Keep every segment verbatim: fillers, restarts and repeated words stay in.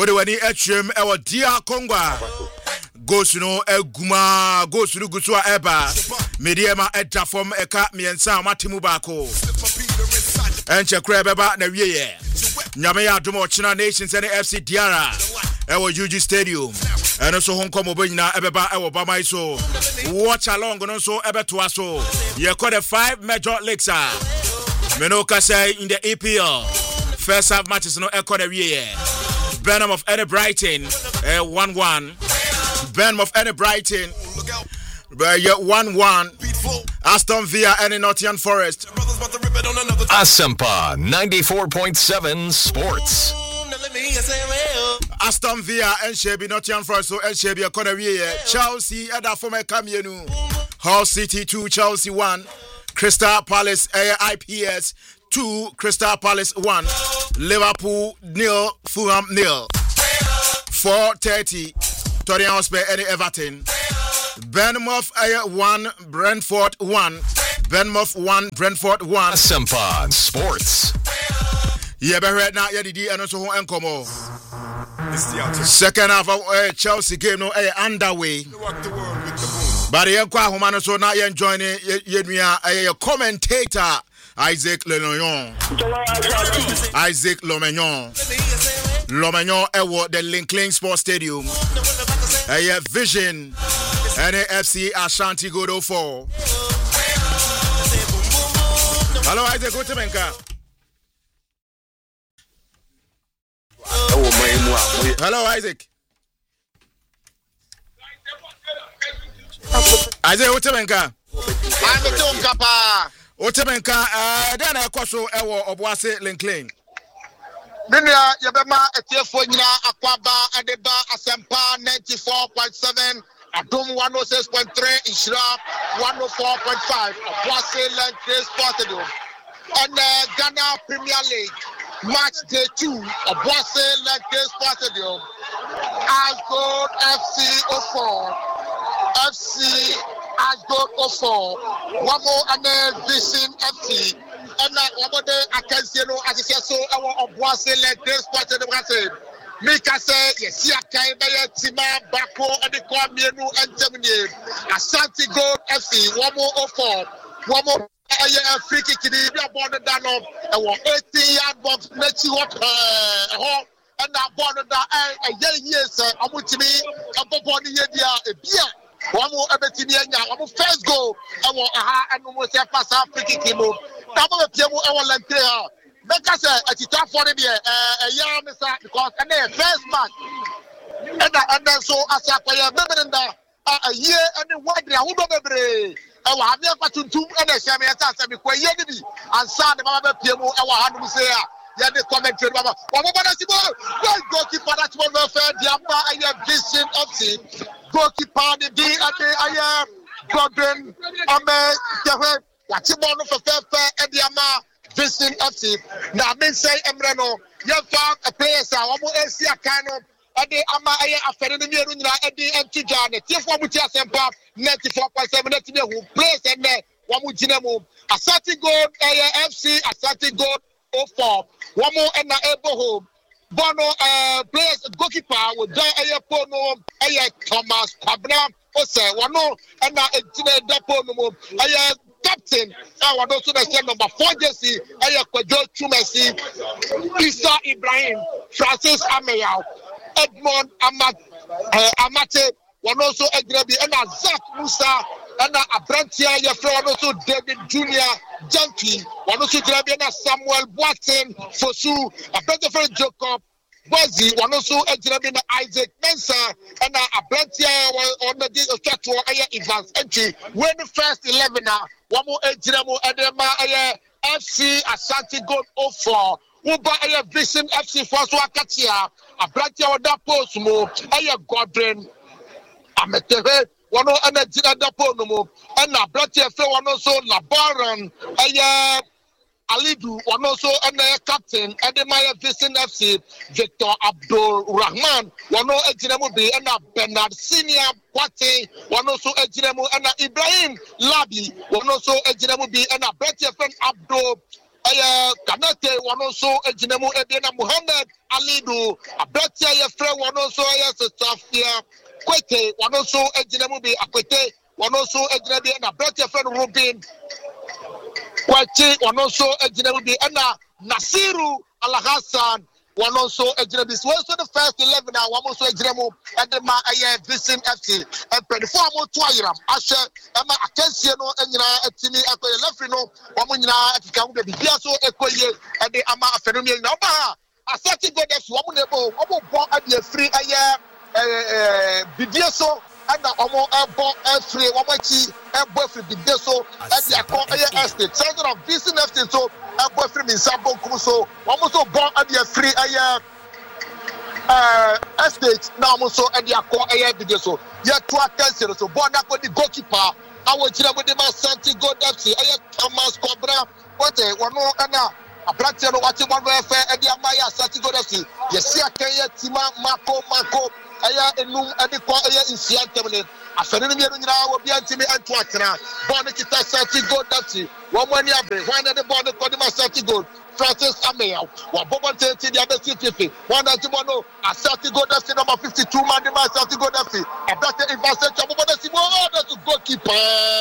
Odewani Etrim ewa Dia Kongwa. Goes no eguma goes no gusua eba. Mediema edja from eka miensa matimu bako. Enche krebeba na wiye. Nyame ya adomo China Nations and F C Diara. Ewa U G Stadium. And also Hong Kong Mobina ebeba ewa Bama iso. Watch along no so ebe to aso. Ye call the five major leagues are. Menoka say in the E P L. First half matches no echo the wiye. Burnham of Eddie Brighton one one. Burnham of Eddie Brighton one one. Aston Villa and Nottingham Forest. Asampa ninety-four point seven Sports. Aston Villa and Shebi Nottingham Forest so and Shebi Economy. Chelsea and a former Camienu. Hull City two, Chelsea one. Crystal Palace I P S two, Crystal Palace one. Liverpool nil, Fulham nil. four thirty. Tottenham Hotspur and Everton. Bournemouth one, Brentford one. Bournemouth one, Brentford one. Asampa Sports. Yeah, but right now, yeah, the D and also home encomo. Second half of uh, Chelsea game no uh, underway. But the Enqua Humano so now you enjoying it. A commentator Isaac Lomagnon. Isaac Lomagnon. Lomagnon award the Linklin Sports Stadium. A Vision N A F C Ashanti Godo four. Hello Isaac, what's your name? Hello, Isaac. Isaac, what's your name? I'm a Tom Kappa. What's your name? Uh, then I question Ewo Obuase Linklin. Minia Yabema Etiafonia Aquaba Adeba Asampa ninety-four point seven. Adum one oh six point three. Ishra one oh four point five. Obuase Linklin Sports Stadium. And uh, Ghana Premier League. Match day two of Boise Linklin Sports Stadium. Asgard F C oh four. F C Asgard oh four. Wamo and Vision F C. And like one day I can see no as I said so our Boise Linklin Sports Stadium. Mika say yes, ya kai ba ya tima bako and the kwamienu and Germany. Ashanti Gold F C Wamo oh four. Wamo a free kick in the border down of a eighteen yard box, let you up home and that border down a year years. I'm with me, a body a beer. One more Ebetinia, one more first goal. I want a high and almost a pass out free kick. Double a Piemo, our Lantea. Make us a top for the year, a year, because and then first match. And then so as I remember in a year and the white, who don't I will have your two and a shame at us and son the Baba Piemo, our hand will say, Yan the commentary, Baba. What about goalkeeper that one welfare, the Amba, I have Vision F C, goalkeeper, the D, I am Gordon, Ame, the what's your one for fair fair, and the Ama, Vision F C. Now, men say, Emrano, you found a place, I want to see a kind of. Ade ama aye afere ne mienu nyina ade entija ne tiefo mu tia sempa ninety-four point seven net ne hu place and wo mu gina mu Asante Gold aye F C Asante Gold oh four wo mu na ebo home bono uh players goalkeeper wo don aye pono aye Thomas Kwabna o se wono na ejina depo no mu aye captain I want also the number four jersey aye Kwajo Chumesi Isa Ibrahim Francis Ameyao Edmond Amat uh, Amate one also Egrebi and Zach Musa and Abrantia Yafro also David Junior Junkie one also Egrebi and Samuel Watson Fosu a better friend Jacob Boise one also Egrebi and Isaac Mensah and Abrantia on the day of Chatua Aya Evans entry when the first eleven one more Egrebi and F C Ashanti Gold oh four Uba Aya Vision F C François Katia, a branch of that post move, Aya Gordon, Ameteve, one of the Dinapono, and a branch of one also Labaran, Aya Alidu, one also and a captain, Ademaya Vision F C, Victor Abdul Rahman, one of Ejinamubi, and a Bernard Senior Pate, one also Ejinamu, and a Ibrahim Labi, one also Ejinamubi, and a branch of friend Abdul. ɛyɛ Kanate wɔn nso gyina mu ɛbi na Muhammad Alidu abrati ɛyɛ frɛ wɔn nso ɛyɛ Sitafia Kwete wɔn nso gyina mu bi Akwete wɔn nso gyina bi na abrati frɛ no Rubin Kwachi wɔn nso gyina mu bi ɛna Nasiru Alhassan one also a Jeremy. So the first eleven now, one also a Jeremo and the Ma Vincent F C and twenty-four more Twiram. Asher Emma Akensiano and Yana at Timmy Echo Lefrino, Wamuna at Kamuka Biaso Equoye and the Ama Phenomenon. Naba. I said to go that's one nebo, one born at the free a year Bidiaso and the Omo Airborne Air Free, Wamachi, Air Boyfriend Bidiaso at the Akon Estate. Center of Vincent F C. So a boyfriend in Sabo Kuso, almost born at the free a uh estate now also at the Akon Air video. So, yet to attend so born up with the goalkeeper. I will tell with the Santi Go F C, I Thomas Cobra, what a one more and a Bratiano watching one welfare at the Amaya Santi Go F C. Yes, see, I can Tima Marco Marco, Aya and Num and the Quaya in Seattle. A phenomenon will be anti-me and Twatana, Bonita Santi Go F C. One one year, one at the border, Codima Santi Gold, Francis Amaya, one Boban thirty, the other fifty, one at Timono, a Santi Gold F C number fifty-two, Mandima Santi Gold F C, a better investor, that's a goalkeeper.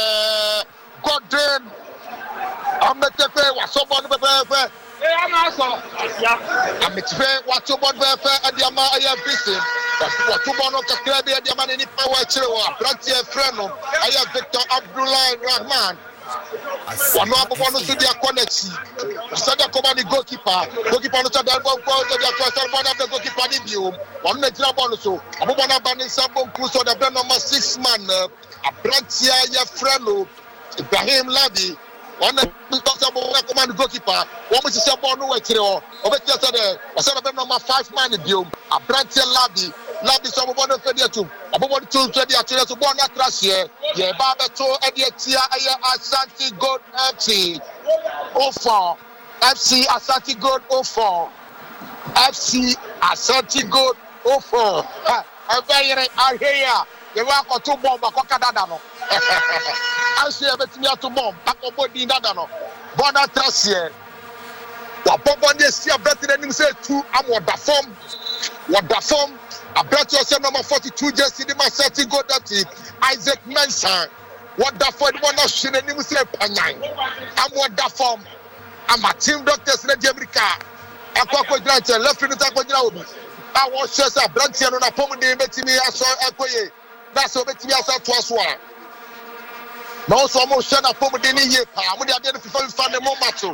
Godden, I'm the Tepe, was someone with a I'm also, I'm a Tepe, what's your one welfare at the Amaya visit. What two one of the club, the man in the power, Brantia Freno, I have Victor Abdullah Rahman. One of one to their connection. Sada Komani goalkeeper, goalkeeper to the ball, the first one of the goalkeeper in view. One the job also. Abubana Bani Sabon Kuso, the brand number six man, a Brantia Freno, Ibrahim Labi. One of the command goalkeeper, one which is a born away to over yesterday, a son of the number five man in view, a Brantia Labi. Love is over one of the two. About two twenty actually to one last year. Yeah, Baba to Edia Ashanti Gold F C oh four. F C Ashanti Gold oh four. F C Ashanti Gold oh four. I'm very I hear you want to bomb a cockadano. I see a bit near to bomb. I can put the Nadano. Bona Trassier. The Bobon is here better than him say two. I'm what the form. What the form. I brought yourself number forty-two, just in my setting go that Isaac Mensah. What the for one of Shin and him say Panay. I'm what the form. I'm a team doctors in the America. I quite grant left in the Taco. I was just a branch on a poem name to me. I saw Equay. That's what me as a Twaswa. No, so much shed a poem in the year. I'm going to identify the moment.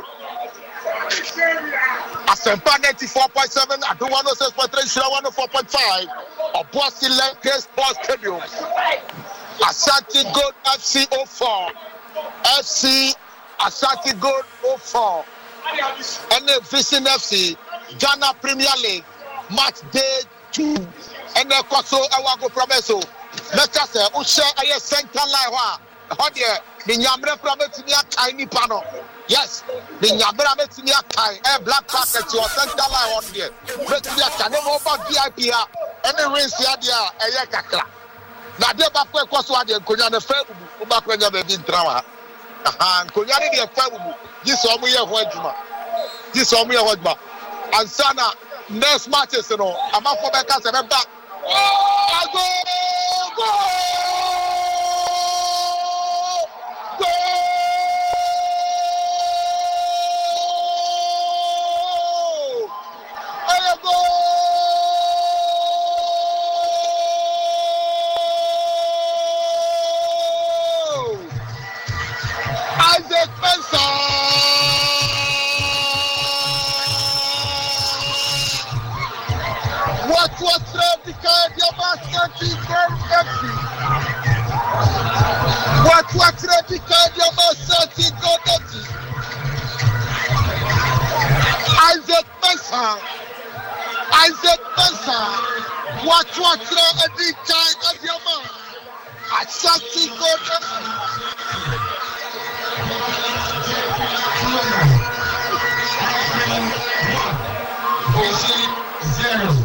Asempa ninety-four point seven, I do one oh six point three, one oh four point five. Obuasi Lenke Sports Stadium. Ashanti Gold F C oh four. F C Ashanti Gold oh four. And the Vision F C Ghana Premier League match day two. And the Koso Awago Promeso. Let's say, Usha Aye Center Line. How dear, the Yamre Promet near Tiny Pano. Yes, the Yamre Metia Kai, a black packet to a center line on there. Metia can never over V I P. Any wins here, a yakakla. Now, dear Bakwe Koswadi and Kunyana Fabu, Ubakwenya the drama. And Kunyani the Fabu, this saw me a Wajma. This saw me a Wajma. And Sana, next matches, you know, I'm up for Beckas and I'm back. Oh, go! Go! What what's ready card your Masati Godati Isaac Mensah Isaac Mensah what what's ready card of your man Ashanti Godati zero.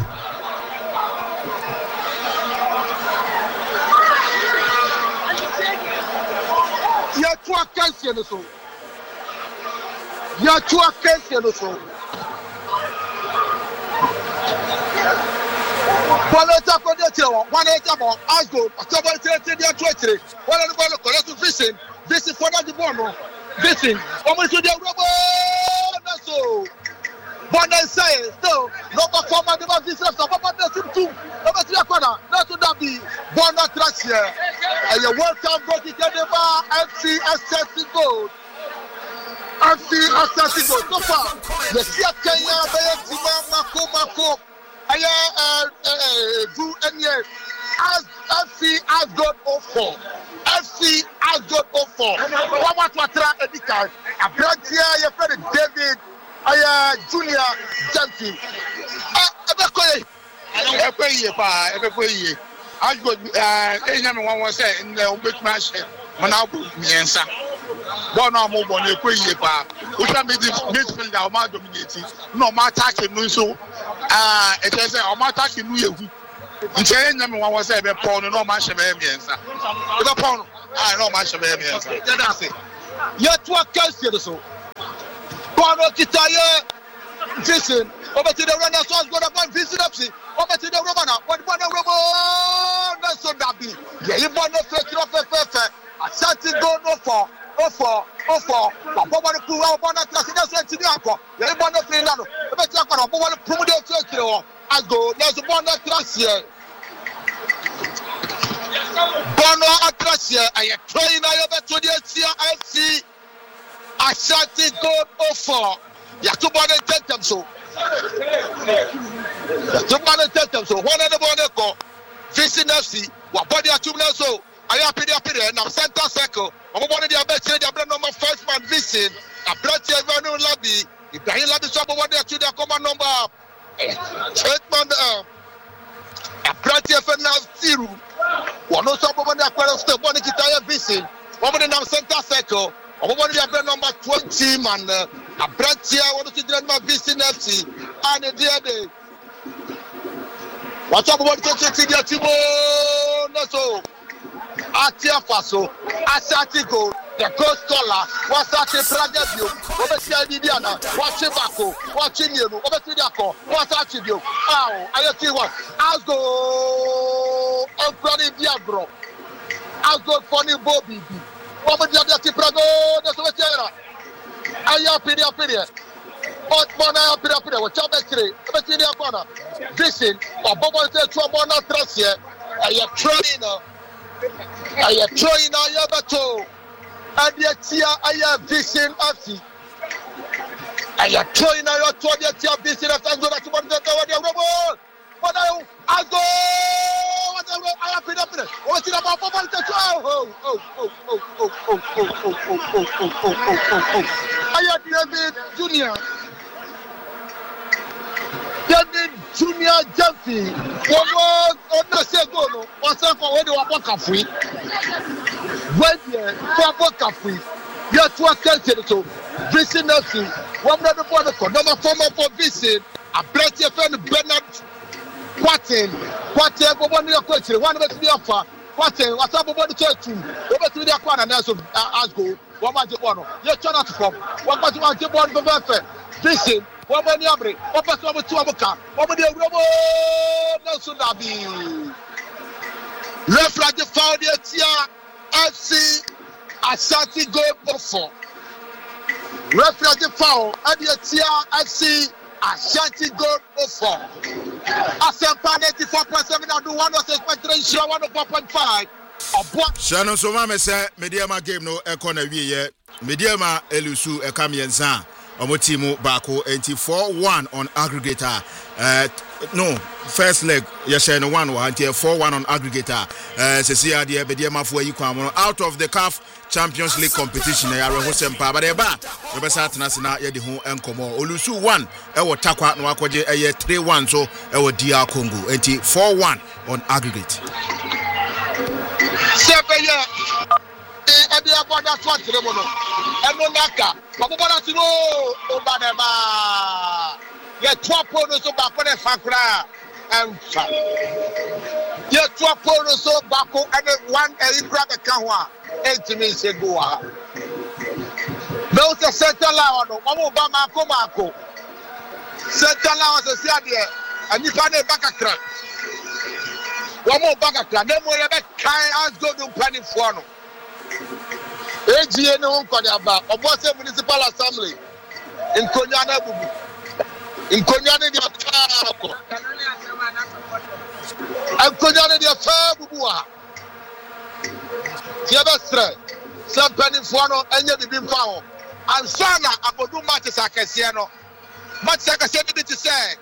Two occasions so. Ya tua kesi no so. Bola ta ko de tire won. One eight mo Asgo. So bola tire tire dia tua tire. Bola no bola ko so vision. Vision for that the ball no. Vision. Omo so dia robo. Na so. Bola say so no perform the vision so papa de two. Omo tire corner. Na so that be Bola trash here. And you welcome go to the F C Access Gold. F C Access Gold. So far, the C F Kenya be Mako Mako. Aya uh uh do any as F C as God oh four. F C as God oh four. What what what tra edika. Abrantia your friend David Aya Junior Janti. Ah ebe koye. Ebe ye pa, ebe koye. As God uh enya me wan wan say nle o betuma hye. Mana bu miensa. Bona mo bo na koye pa. O twa me midfielder o ma dominate. No ma attack no so. Ah, it is a matter in you. In saying them one was a pound, no match of evidence. With a pound, I know much of evidence. That's it. Yet, what can you so? Bono Kitaya, listen, over to the runner, so I'm going to visit up. Over to the Romana, what Bono Robo, that's so that be. Yeah, you want to fetch off a fair. I sat to go no for. Oh for, oh for, but what want to pull out one of the presidents to the uncle? They want to feel that. But you want to promote your church. I go, there's one that trust here. Bono Atrasia, I am trying over to the F C. I shall go oh for. You have to want to take them so. You have to want to take them so. One of the one go. Facing F C, what body are two minutes so. I am pretty happy there. Now center circle. I'm one of the best. They are number first man vision. I brought you every new lobby. If they lobby, some over there to their command number. Eight man. I brought you for now zero. One of some over there. Still one to tire vision. One of the now center circle. I'm one of the number twenty man. I brought you one to the number vision F C. And the day. What's up? What to see the team? No so. Atia Faso, Asatigo, the ghost collar, what's that a project you? Over Diana, watching Baco, watching you, over Tidiaco, what's that you? Oh, I see what? I'll go on Brody Diagro. I'll go funny Bobby. Over the other Tiprago, that's what you're. I am pretty up here. But Bona Pira Pira, what's up at three? Over Tidiana. Vision, or Bobo said to a Bona Tracia. I am trying. I am trying on your battle. And yet, here I am vision of the. I am trying on your twentieth year vision of the Angola to one of the robot. But I go. I have been up there. What's it about? Oh, oh, oh, oh, oh, oh, oh, oh, oh, oh, oh, oh, oh, oh. I am David Junior. David Junior Jumpy. One more on the second. One second when you are walking free. When you are walking free, you are to a culture to visit nothing. One of the one of the number former for visit. A bless your friend Bernard Quatin. Quatin, one of your questions. One of the offer. Quatin, what's up about the church? Over to the aquana and also ask go. What was the one? You're trying to come. What was the one to one for birthday? Visit. What about the Abre? What about the two Abuka? What about the Robo? No, so that be. Left like the foul, the F C Ashanti Gold offer. Left like the foul, and the F C Ashanti Gold offer. Asempa ninety-four point seven, I do one oh six point three, Shira one oh four point five. Shannon Somame say, Mediama game no economy yet. Mediama Elusu Ekamienza. Omo team Bako eighty four one on aggregator. Uh, no, first leg, yes, no one until four one on aggregator. Uh, Cecia, the Mediama for you come out of the C A F Champions League competition. I are hosting pa, but eba. Eba Satanasina yedi hon enkomo. Olusu one, ewo takwa no akwaje eye three one so ewo D R Congo eighty four one on aggregate. Sepeya. Ebi abada twa tiremo no. Eno naka. Babona tino obadeba. Ye twa pono so ba ko ne fakra. Emfa. Ye twa pono so ba ko ene one e kra be kan ho a. Entimi se go a. No Now the center line no omo ba mako mako. Center line so sia de ani pa na ba kakra. Omo ba kakra na mo ye be kan as go do panifo no. A G A no nko de aba Obose Municipal Assembly in Konya na bubu. In Konya na de akako. And Konya na de afa bubu a. Tiabestre. Some panifo no enye bibi mfa ho. Ansana akodu matches akese no. Matches akese bi ti say.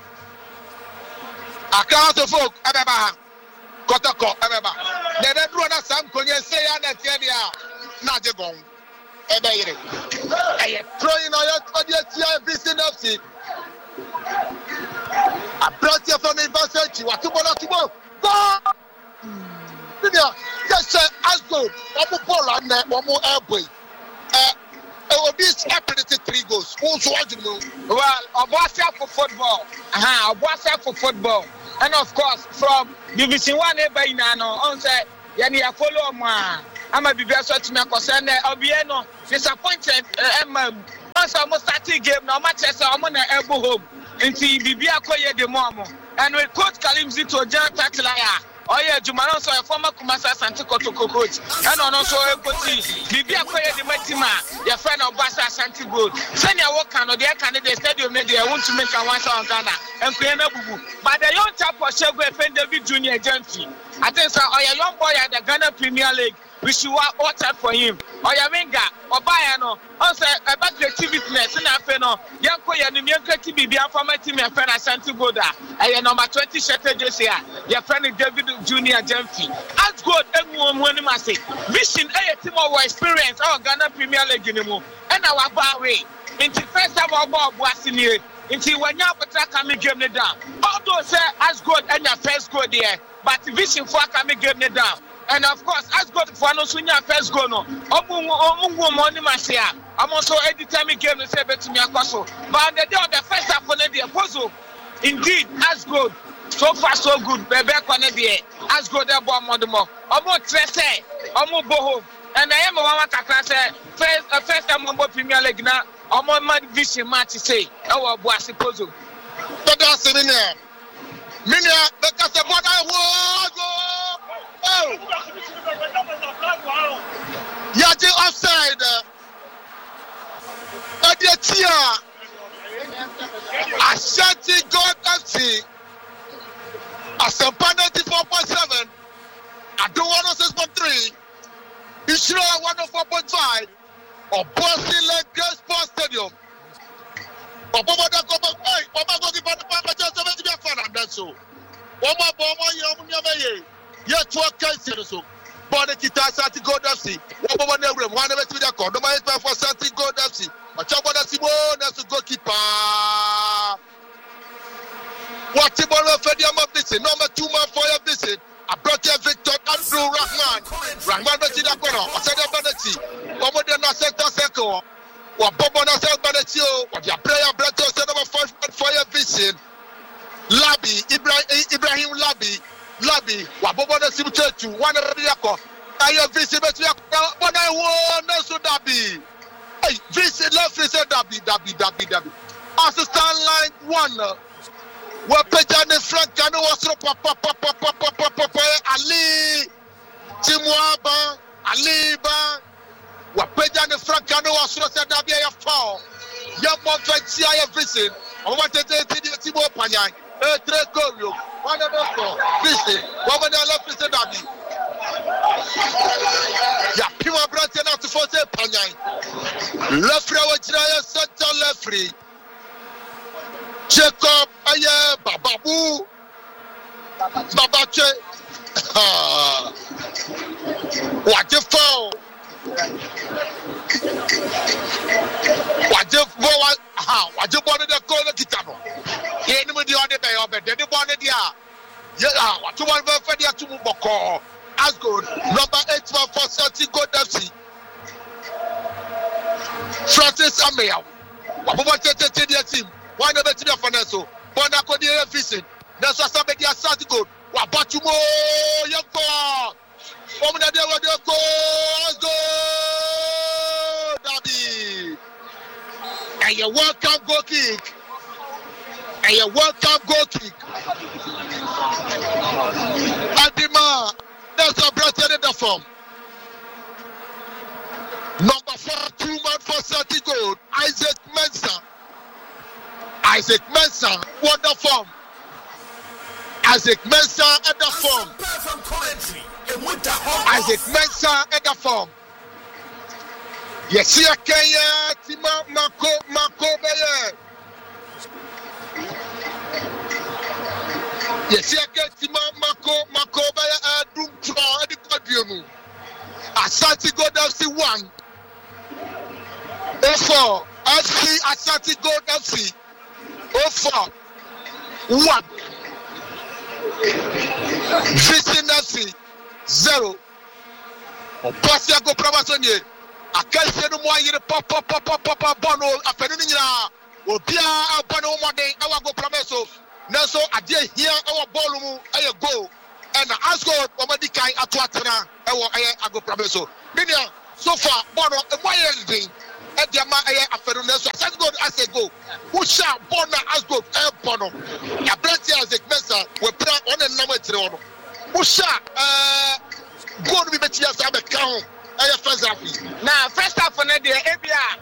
Account of folk ebeba ha. Kotoko ebeba. De de dro na sam konye say ya na tie dia na je gon. Ebe yire. Eye throwing on your body tia business. A brought you from university what to bola to go. Go. Bidia just say as good. Omo Paul and omo airboy. Eh it will be separated three goals. Also, well, Obose for football. Uh-huh, Obose for football. And of course, from Division One, everybody now on say, "Yani I follow ma." I'm a big person to me because I'll be no disappointed. I'm once I'm starting game now. Match as I'm on elbow home. Until Bibia Koye the Momo and with Coach Kalimzi to John Tatlaya. Oh yeah, Jumano so a former Kumasa Santico to coach. And also a coach, Bibia Koye the Metima, your friend of Bassa Santi Good. Send your work on the candidate stadium media. I want to make a one on Ghana and Kuyana Bubu. But the young chap was Shego F David Junior Gentry. I think so. Oh, a young boy at the Ghana Premier League. We should work out for him. Oyaminga, Obayano, also about creativeness and Afeno, Yanko Yanimianka Tibi, former team, your friend Ashanti Goda, and your number twenty Shepherd Josia, your friend David Junior Jemfi. As good, everyone when you must say, vision a team of experience, our Ghana Premier League anymore, and our bar way. Into first of all, Bob was in here, into when you have a coming game down. Although, say, as good and your first go there, but vision for coming game down. And of course, as God for no sunya first go no. Omu omu money masia. I'm also every time he game to say bet to me akoso. But the day of the first half on the puzzle. Indeed, as good. So far so good. Bebe kwane die. As good e bo modemo. Omu trese. Omu boho. And I am one kakra say first uh, first time on Premier League na omu man vision match say. E wo bo asipozo. But that's in there. Minia because the border wo go. Oh. Yaji offside. Adiatia. Ashanti God F C. Asempa ninety-four point seven. Ado one oh six point three. Ishira one oh four point five. Obose Lake Sports Stadium. Obobo da ko hey, Obobo go give the papa just to be a fan of that so. Omo bomo yo munyabe ye. Yes, what can say so? Body Kita Santi Gold F C. One over the room, one of the record. No man for Santi Gold F C. But you want to see more than goalkeeper. What the ball of the number visit? Number two man for your visit. I brought you Victor Andrew Rahman. Rahman Betty Dakoro. I said, Abanati. One more than a center circle. What Bobo Nasser Banatio. What your player brought you number five for your visit. Labi, Ibrahim, Ibrahim Labi. Labi, Wabobo na Simuchetu, one of the Yako. I have visited Yako, one I won, so Dabi. Hey, visit left, visit Dabi, Dabi, Dabi, Dabi. Assistant line one. We're paying the front, Cano was Papa, Papa, Papa, Papa, Ali, Timwaba, Aliba. We're paying the front, Cano was Dabi, I have found. Young Monfetti, I have visited. I wanted to see the Timo Panyan. Eh, tres goals. One of them. Listen, one of them left is Dabi. Ya Pima Branton out to force Panyan. Left row China center left free. Jacob Aye Bababu. Babache. What the foul? What the foul? How? What the ball in the corner Kitano? Anybody on the bay of it? Anybody there? Yeah, what you want for the Atumuboko? As good. Number eight for Santi Gold F C. Francis Amea. What want to take the team? Why not bet to Fanaso? Bonaco de visit. That's what somebody has started good. What about you more? Young boy. Woman, there were the goals. Go, Dabi. And your welcome goal kick. And your welcome goal kick. Adima, that's a brother in the form. Number four, two man for thirty goal. Isaac Mensah. Isaac Mensah, what the form? Isaac Mensah at the form. Isaac Mensah at the form. Yes, here Kenya Tima Mako Mako Beye. Yes, here Tima Mako Mako Beye. Dum Tro at the podium. Asante Gold F C one. Oh four. F C Asante Gold F C. Oh four. One. Vision F C zero. Opasia go Pravasonye. Akalse no mo ayire pop pop pop pop pop bono afeni nyina. Obia abono mo den awa go Prameso. Nanso ade hia awa ball mu aye go. And as go omadi kai ato atena ewo aye ago Prameso. Media so far bono e mo ayire den. E dia ma aye afeni nanso as go as a go. Who shall bono as go e bono. Ya brati as Mensah we pra on the number three ono. Who shall uh go be betia sa be kan. First half. Now, first half for Nadia, Abia.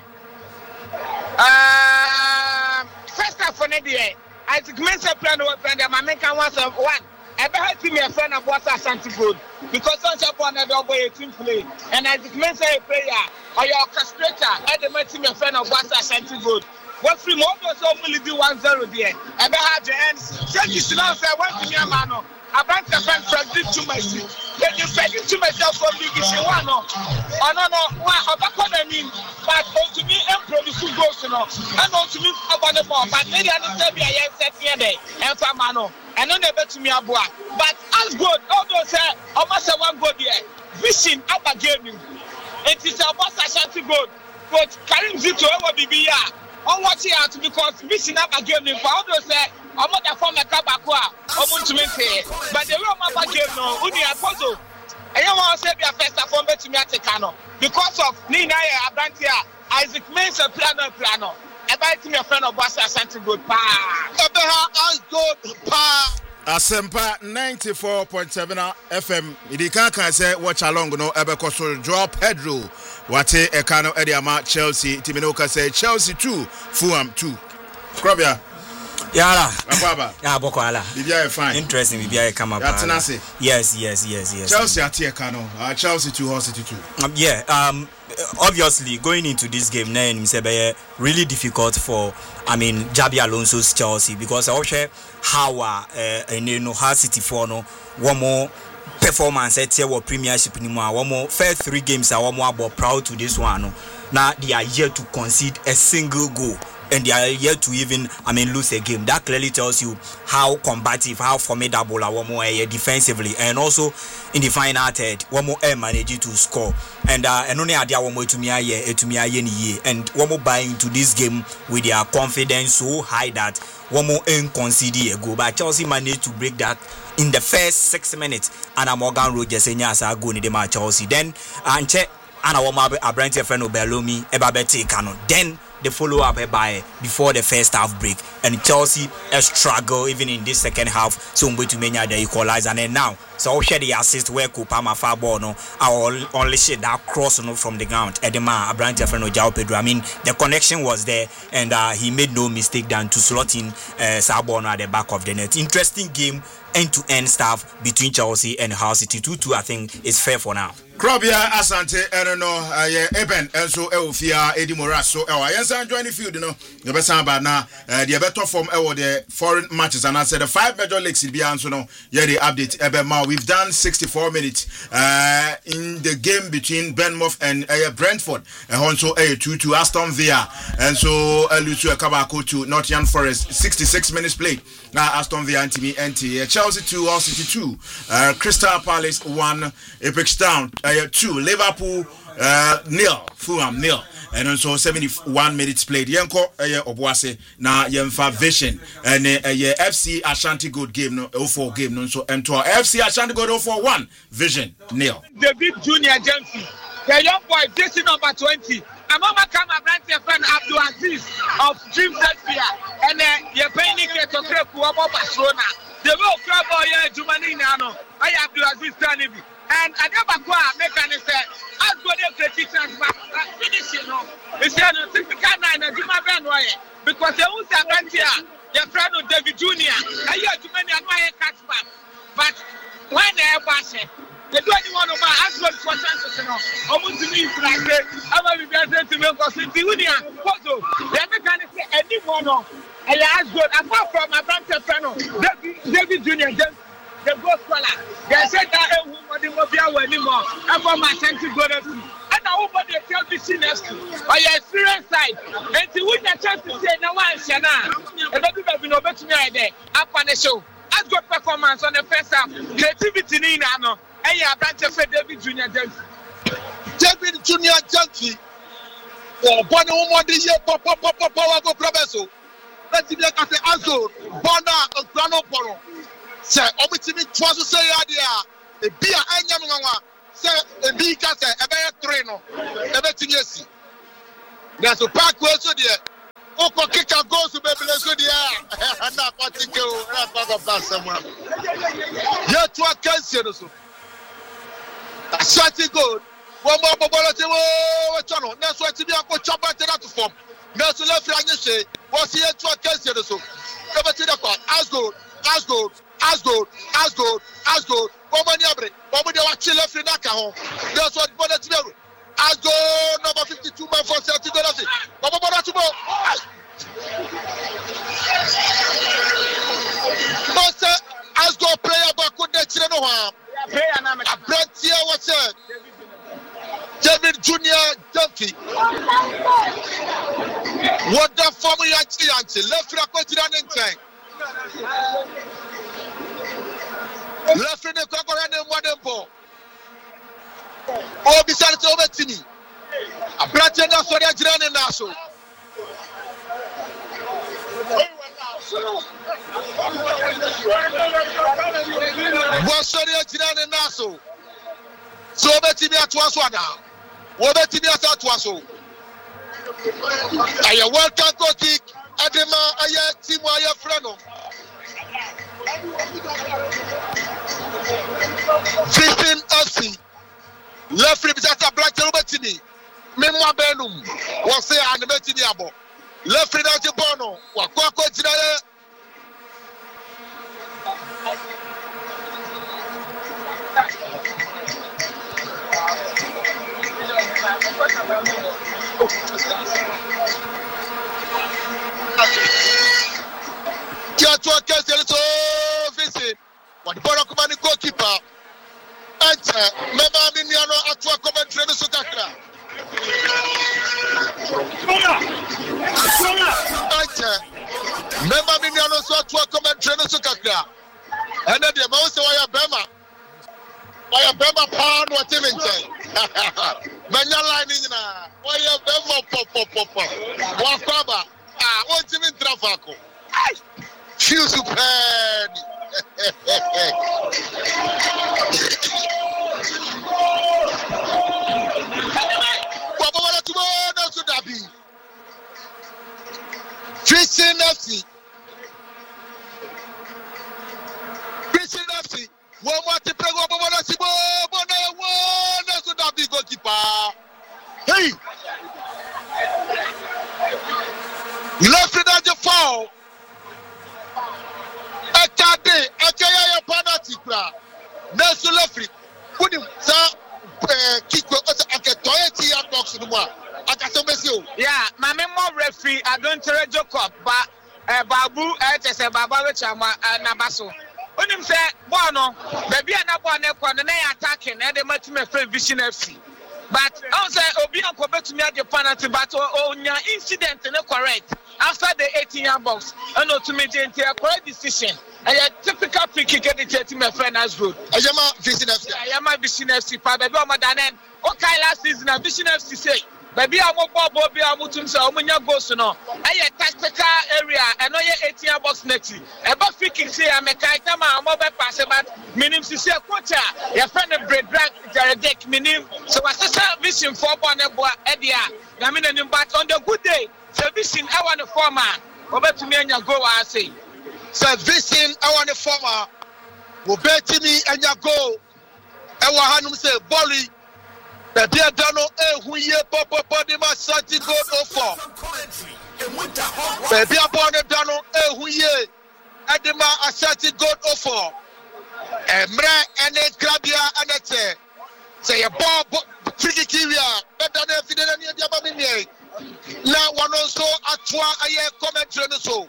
Uh, first half for Nadia. I took Mensah plan to open the Mameka once of one. I better see me a friend of what's Asante Gold because such a one never boy a team play. And I took Mensah a player or your orchestrator. I didn't me a friend of what's Asante Gold. What free more was only do one zero there. I better have the ends. Tell you to know, say, what to me, man. About the friend predict to myself. Then you predict to myself for big issue one. Oh no no, what about what I mean? But to me, and produce goals, you know, and not to me about the ball. But maybe I need to be a yes set here day and for mano. And no never to me a boy. But as good, although say almost a one go there. Vision up a gaming. It is a boss Asante Gold. But Karim Zito ever be be ya. On watch it out because vision up a gaming. For although say I'm not a former Kabakwa, I'm going to make it. But the real mama game no, Uni Apozo. I don't want to say be a first form to me at Tekano. Because of Nina Abantia, Isaac Mensah plano plano. I buy to me a friend of Bossa Asante Gold Pa. I go Pa. Asempa ninety-four point seven F M. Idika can say watch along no Ebekoso draw Pedro. Wate Ekano Ediama Chelsea. Timinoka say Chelsea two, Fulham two. Krobia. Yala. Baba. Yeah, Bokoala. Bibia fine. Interesting. Bibia come up. Yes, yes, yes, yes. Chelsea at Ekano. Uh, Chelsea two, Hull City two. Um, yeah. Um. Obviously, going into this game, now it's really difficult for, I mean, Jabi Alonso's Chelsea because I also how uh, you know Hull City for no one more performance at your Premiership anymore. One more first three games. I one more about proud to this one. No. Now they are yet to concede a single goal. And they are yet to even, I mean, lose a game. That clearly tells you how combative, how formidable our more defensively, and also in the final third, one more air managed to score. And uh, and only idea one more to me to me and one more buy into this game with their confidence so high that one more concede a goal. But Chelsea managed to break that in the first six minutes. And a Morgan Rogers and Yasa go in the match Chelsea. Then and check and a woman a branch of friend of Bellomi, Ebabete Canon. Then the follow-up by before the first half break, and Chelsea a struggle even in this second half. So we to many the equalizer, and then now so share the assist where Kupama far ball no, I only share that cross no from the ground. Edema Abrante friend of João Pedro. I mean the connection was there, and uh, he made no mistake than to slot in uh, Sabono at the back of the net. Interesting game, end-to-end stuff between Chelsea and Hull City. two two I think is fair for now. Krobia Asante eno aye Eben enso eofia Edi Moras so e wa yensan join the field no the best ba na the better form e wo the foreign matches and I said the five major leagues be anso no ye the update Eben ma we've done sixty-four minutes uh in the game between Bournemouth and uh, Brentford and also a two to Aston Villa and so Lucio Kabako to Nottingham Forest sixty-six minutes played now Aston Villa and me N T Chelsea two Hull City two uh, Crystal Palace one Ipswich Town Uh, two Liverpool uh, nil Fulham nil and also seventy-one minutes played yenko uh, Obuase na yemfa Vision and uh, F C Ashanti Gold game no oh four game no so enter F C Ashanti Gold oh four one Vision nil David Junior Jensen the young boy this number twenty Amama Kama Branch friend Abdul Aziz of Dream Sphere and you're paying it to Crepe Barcelona. The real club boy, Jumani Nano, I Abdul Aziz Tanibi. And I never go out, make an essay. I'll go there to finish, you know. It's a typical nine, a Juma Benway, because they won't have Branch here, your friend of David Junior I hear Jumani and my catch back. But when they're passing, they don't want to buy as well for chances, you know. Almost to me, like I'm going to be able to make us in the Union. They're making it anyone. And I good. Apart from my branch friend, David Junior, the goal scholar. They said that a woman will be away anymore. I'm from my country, go to and I hope they tell the seniors to or your experience side. And to win the chance to say, no one shall not. And don't have been over to me there. Up on the show. As good performance on the first half. Creativity in Nano. And your branch friend, David Junior, David Junior, Junkie. Oh, one woman this year, Papa, Papa, Power, go Proveso. Let's see, like I say, Azor, Bonda, and Grano Poro. Say, Omitimi, Twasu say, Adia, a beer, and Yamanga, say, a big cat, a bear trainer, everything you see. There's a park where so dear. Oko Kika goes to Baby so dear. And not what to go, and I'm not about someone. Yet, what can see us? That's what you go. One more Bobola channel. That's what you be a coach up at that form. That's the left hand you say. What's here to a case here? So, never see the court. As good, as good, as good, as good, as good. One money abre. One money watch left in that home. That's what Bola to do. As good, number fifty-two man for thirty dollars. Baba Bola to go. But as good player, but could they chill no harm? A brand here, what's it? David Junior Donkey. What the form we actually answer? Left right continent in time. Left in the crocodile and one ball. Oh, besides over to me. A branch and that's what I did in Nassau. What's what I did in Nassau? So, bet me at once one now. What bet me at once? I am welcome to kick. Adema, I am team. I am friend. Fifteen F C. Left rib is at a black Robert. Memoir Benum was say and bet me abo. Left rib at the Bono. What coach today? Get to a case so visit. What the Borokumani goalkeeper? Enter. Member Miniano at a comment train to Sukakra. Enter. Member Miniano so to a comment train to Sukakra. And then the mouse wire Bema. Wire Bema pound what even say. Manya lining na. Wire Bema pop pop pop pop. Wakaba. Ah, what even Trafaco? Feel super. Baba to go to Dabi. Christian F C. Christian F C. One more to play. Baba to go. Baba one to Dabi goalkeeper. Hey. Left it at the foul. Akade, akaya ya penalty kra. Nelson Lefri. Kudi sa kick we ose aketoye ti ya box no mo. Akasomesi o. Yeah, my member referee Adontere Jacob ba eh babu eh tese baba we chama nabaso. Onim say ball no, baby na ball na kwa na attacking e dey match me friend Vision F C. But I say obi anko betumi ade penalty but onya incident na correct after the eighteen yard box and no to make a correct decision. And a typical free kick at the thirty my friend as good. I am a Vision F C. I am a Vision F C. Father, do my danen. Okay, last season a Vision F C say baby a mo bobo bi a mo tum say o munya goals no aye tactical area eno ye eighteen box neti e ba free kick say ameka itama mo be pass but minim sisi coach a ye friend break drag Jaredek minim so wasesa vision for ball ne boa e dia na me nanim but on the good day so vision e want former obetumi anya goal a say so vision e want former obetumi anya goal e wa hanum say volley the dear Dano who ye pop body ma Santi goal oh four. Baby upon the Dano who ye Edima Ashanti goal oh four. Emre and a Grabia and a te say a ball tricky Kiria better than if you didn't need the Abamini. Now one also at one a year commentary so.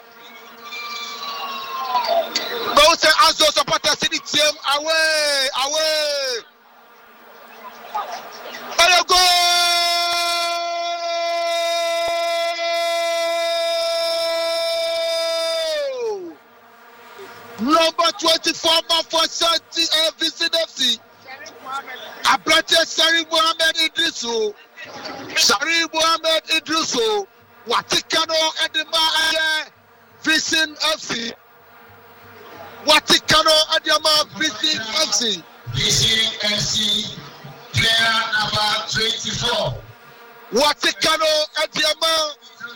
Both as those supporters in the team away, away. And a goal! Number twenty-four man for Santi uh, Vision F C. Abrate Sari Mohamed Idrisu. Sari Mohamed Idrisu. Watikano Edema Vision F C. Watikano Edema Vision F C. Vision F C. Player number twenty-four. Watikano Adiama.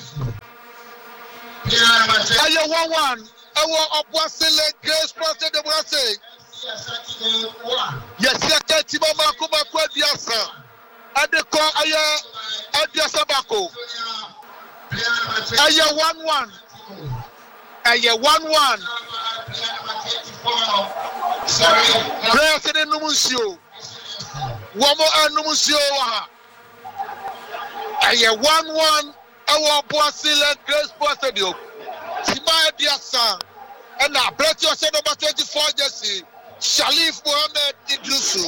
Player number twenty-four. Aye one one. Ewo Obwasile Grace Pastor de Brase. Yes, yes, Timo Makuma Kwediasa. Adeko aye Adiasa Bako. Aye one one. Aye one one. Sorry. Prayer in Numusio. Wamo Anumusio wa. Aye one one. Ewo Obwasile Grace Pastor de Tima Diasa. And now, Brett, you said number twenty-four, Jesse. Shalif Mohamed Idrisu.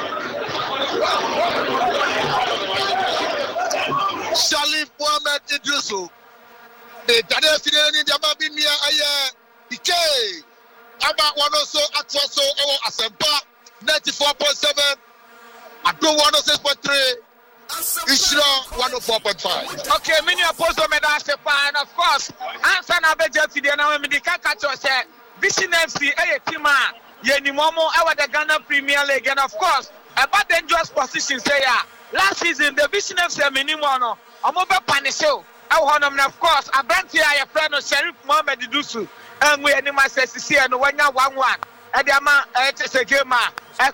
Shalif Mohamed Idrisu. The Daniel Fidel in the Amabinia, Aye, Decay. About one also, Atwaso, Ewo Asempa, ninety-four point seven. Ado one oh six point three. Ishra one oh four point five. Okay, many opposed me that and of course, answer na be just the na me the catch say Vision F C eh team a ye ni momo e the Ghana Premier League and of course, about dangerous position say ya. Last season the Vision F C minimum no, omo be punish o. E ho no of course, Abranti ya friend no Sharif Mohamed Dusu. And we any ma say see no wanya one one. Ediama eh say game a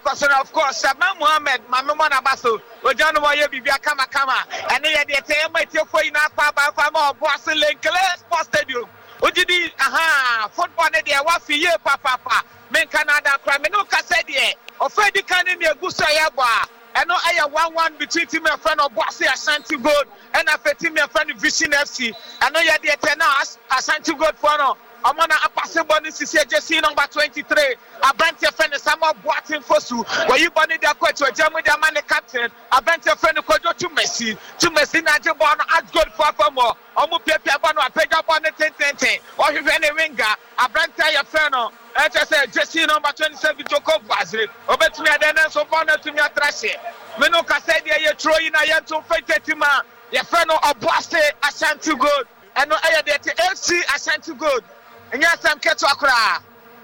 of course, Shaban Mohamed, Mamma Nabaso, Ojan Waya Bibia Kama Kama, and they had the time my tear for in Apa by Fama, Boston Lake, Sports Stadium. Ujidi, aha, football, they are waffy, ye, papa, men Canada, criminal Cassadia, or Freddy Canning, Gusa Yaba, and no I one one between him and friend of Bossy Ashanti Gold, and I fed him a friend of Vision F C. I know you had the tenors, Ashanti Gold for no. I'm on a passing bonus to say Jesse number twenty-three. I bent your friend is some boating for you. Where you bunny their coach to a German man captain. I bent your friend to Messi. To Messi, Najabon, as good for more. Omu Pepe Abano, I paid up on the ten ten. Or if any winger, I bent your friend. I just said Jesse number twenty-seven to Cobb Basri. Obet me at the end of honor to me at Trashe. Menoka said, you're throwing a young to fight a team. Your friend of Bosse, Ashanti Good. And no air that F C Ashanti Good. And yes, I'm Ketwakra.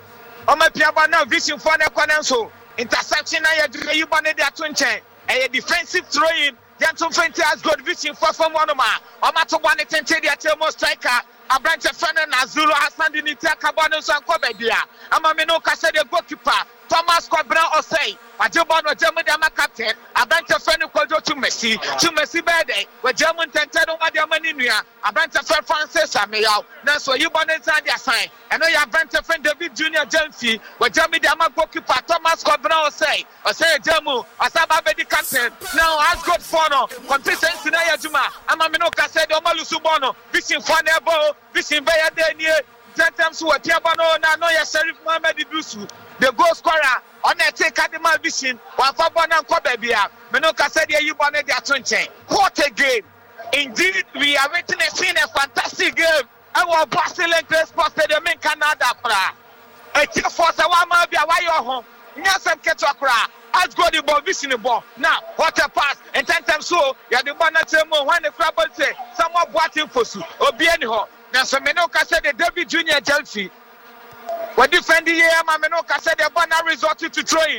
On my Piaba now, vision for the Quanenso. Interception, I had you banded their twin chain. A defensive throwing. Jantum Fenty has got vision for from one of my. On my to one attention, the Atelmo striker. A branch of Fana Nazulu has found in the Takabanos and Kobedia. I'm a Menoka said the goalkeeper. Thomas Cobra or say, a German or German captain, a bunch of friends called to Messi, to Messi Bede, where German Tentado Madiamania, a bunch of friend Francis Samuel, that's where you born inside their sign. And now you have bunch of friend David Junior Jenfi, where German Dama goalkeeper Thomas Cobra or say, or say Jamu, or Saba Bedi captain, now has got Fono, competence in Ayajuma, I'm a Minoka said, Omalu Subono, Vision Fonebo, Vision Bayer Denier. Sometimes we are Tiabano, now you Sheriff Mohamed Idrisu, the goal scorer on a take Kadima Vision, one for Bonan Kobebia, Menoka said, you wanted their twenty. What a game! Indeed, we are witnessing a fantastic game. Our Boston Lake Sports Stadium in Canada. A team force a one mile be away your home. Yes, I'm Ketokra. As go the ball, vision the ball. Now, what a pass. And ten times so, you the ball not when the crab say, someone bought him for su, or be anyhow. Now, so Menoka said the David Junior Chelsea. When defending here, Menoka said the banner resorted to throwing.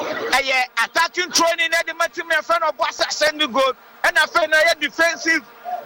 A attacking throwing in the Matimia friend of Bossa send the goal. And I found a defensive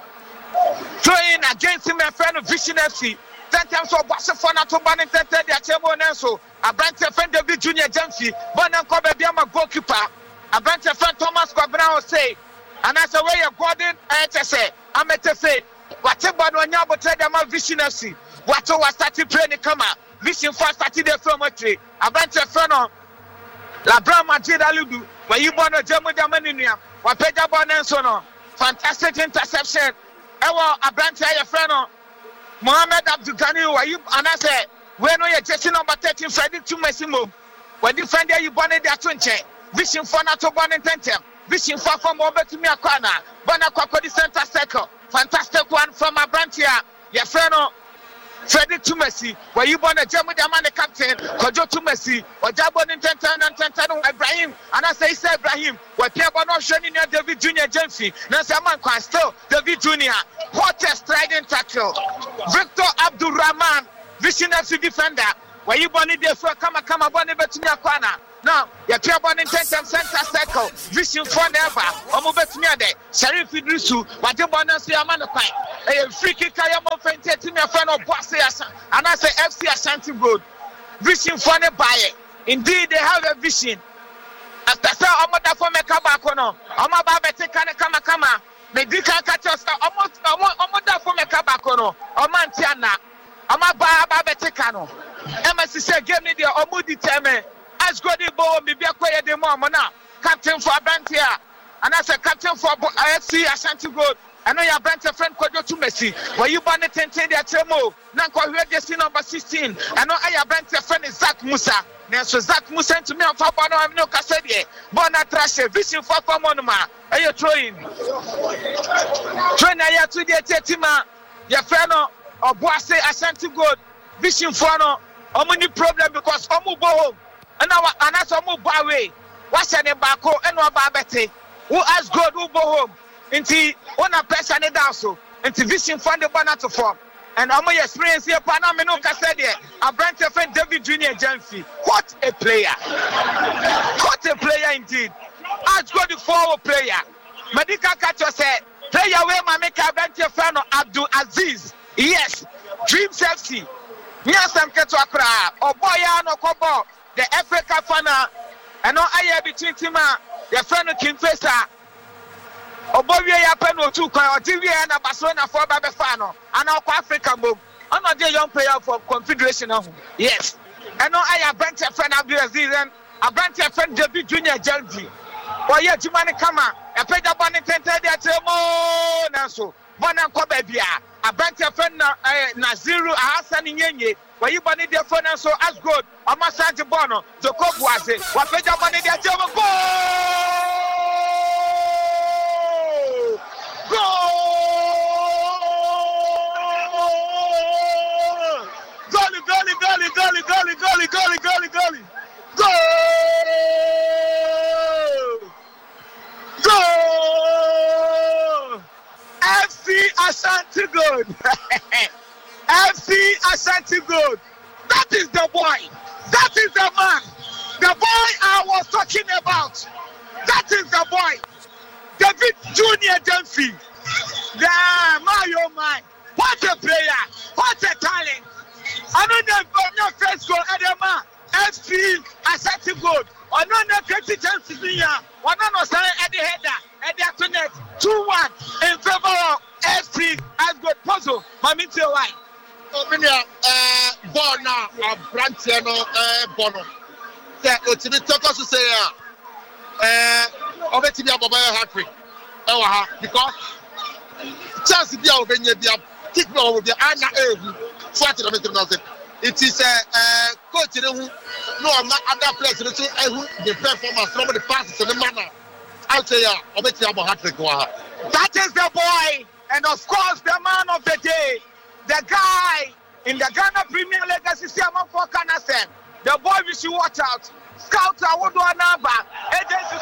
throwing against him, a friend of Vision F C. Ten times so Bossa Fana to ban and ten times the Achemo Nenso. A branch of friend David Junior Chelsea. Bonan Kobe Biama goalkeeper. A branch of friend Thomas Quabrao say. And as a way of Gordon, I say, I'm at say, whatever one year but tell them a Vision F C. What was started playing the camera. Vision first started the film a tree. A branch of friend on La Brama Jidaludu. When you born a German Dominion, what Pedro Bonensono. Fantastic interception. Ewa a branch of friend on Mohamed Abdulkani. Why you and I say, when you're just number thirteen, Friday to Massimo. When you find that you born in that twenty, Vision for not to born in ten. Vision for from over to me a corner. Bonacqua the center circle. Fantastic one from a branch here. Your friend on Freddie Tumesi, where you born a German the captain, Kojo Tumesi, or Jabon in ten and ten Ibrahim, and I say, say Ibrahim, where Pierre Bono showing near David Junior Jensi, Nansaman Kwan still, David Junior, what a striding tackle. Victor Abdul Rahman, Vision F C defender, where you born in there for Kama Kama Bonnie Betunia Kwana. Now, you Pierre Bono in ten center circle, Vision for never, or Mubetunia de, Sharif Idrisu, what you born and see a man of fine. A free kick, I am offended to me a friend of Bosse, and I say F C Ashanti Road. Vision for the buyer. Indeed, they have a vision. After so, I'm not for me, Kabakono. I'm about to take a kama kama. Medica catch us almost almost for me, Kabakono. Or Mantiana. I'm about to take Cano. M S C said, give me the Omudi Teme. As good as Bo, maybe a quiet the moment now. Captain for Bantia. And I said, Captain for F C Ashanti Road. I know your branch of friend Kojo Tumesi. Where you born at ten ten at Chemo. Nanko Register number sixteen. I know I branch of friend is Zach Musa. Now so Zach Musa to me on top of I'm no Cassadia. Born at Trashe. Vision for Monoma. Are you throwing? Train I to the Tetima. Your friend or Boise Ashanti Good. Vision for no. Only problem because Omu Bohom. And now and that's Omu Bawe. What's your name Bako and Wababete? Who has God who Bohom? Inti one person it down so inti Vision fund the banner to form and I'm my experience here Panama no Cassadia a branch of friend David Junior Jensi. What a player! What a player indeed! As good forward player. Medical catcher said player where my make a branch of friend Abdul Aziz. Yes, Dreams F C. Yes, I'm Keto Accra or Boya no Kobo the Africa final and no I between Tima your friend King Fesa. Obovia ya peno two kwa Ojivia na Barcelona for Babefano and our Africa move. I'm not a young player for Confederation. Yes. And no I branch a friend Abdul Aziz and a branch a friend David Junior Jelgi. Or yet you money come out. A pay the bonnet and tell that Mo Naso. Bona Kobebia. A branch a friend Naziru Hassan Yenye. Where you bunny their phone so as good. A massage bono. The cook was it. What pay the money that you go? Goal! Goalie, goalie, goalie, goalie, goalie, goalie, goalie, goalie, goalie. Goal! Goal! F C Ashanti Good. F C Ashanti Good. That is the boy. That is the man. The boy I was talking about. That is the boy. David Junior Jensi. Yeah, my oh my. What a player. What a talent. I don't know no first goal Adama. F C Ashanti Good. I don't know Katie Jensi here. One no say at the header. At the alternate. two one in favor of F C as good puzzle. Mamiti why? Ominia uh ball now a branch no uh bono. Say otimi talk us say uh obetimi aboba hat-trick. Ewa ha because chance bia obenya bia kick ball bia ana ehu fight the meeting now say it is a uh coach ne hu no other players ne so ehu the performance from the passes and the manner I say ya obetimi abo hat-trick wa ha. That is the boy and of course the man of the day, the guy in the Ghana Premier Legacy Siamon for Canasem. The boy we should watch out. Scout Awodo Anaba,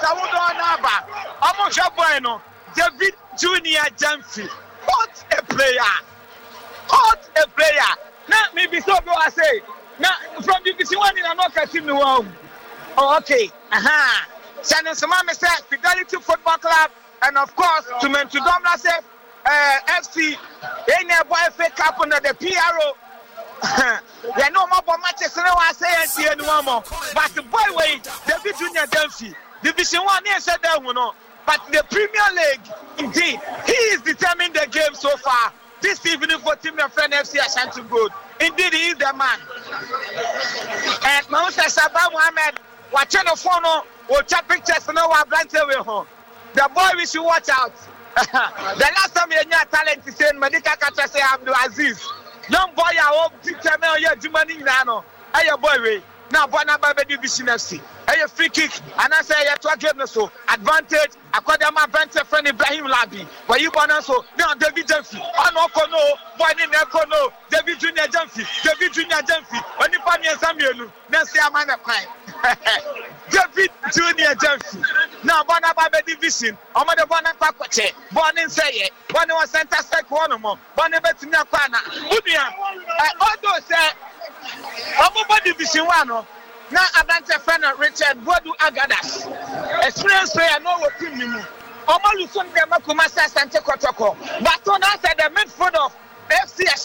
Kawudo Naba, Omo Shaboino, David Junior Jamfi. What a player! What a player! Now, maybe so go I say. Now, from the Division One in Anoka team, oh, okay. Aha. Shannon Samame said Fidelity Football Club, and of course, to mention Domla said F C, any boy F A Cup under the P R O. There no more matches now. I say and no more. But the boy way, David Junior Dempsey, Division One, yes, said that one. But the Premier League, indeed, he is determining the game so far. This evening for Team of F C Ashanti Good. Indeed, he is the man. And Moussa Sabah Mohamed, watching the phone, or chat pictures, no one blank away home. The boy, we should watch out. The last time you had talent to say, Medika Kata say, Abdul Aziz. Young boy, I hope to tell me, you're Jumani Nano. Hey, boy, now, Bonaba Division F C. Hey, a free kick, and I say, you're to so advantage. According to my venture friend Ibrahim Labi, where you want so now David Jemfi. Oh, no, no, boy, no, no, David Junior Jemfi, David Junior Jemfi. When you find me a Samuel, then say a man of crime. David Junior Jemfi. Now, Bonaba Division, I'm the one at Pacoche, born in Say, one was sent us like one more, one of it in your corner. Udia, I also say, I'm Division One. Now, Abante friend Richard Bodu Agadas. Experience player, no what team you. Omaluson Demakumasa Sante Kotoko. But on us at the midfield of F C